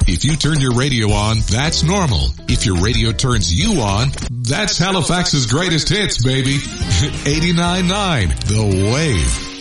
If you turn your radio on, that's normal. If your radio turns you on, that's Halifax's greatest hits, baby. 89.9 The Wave.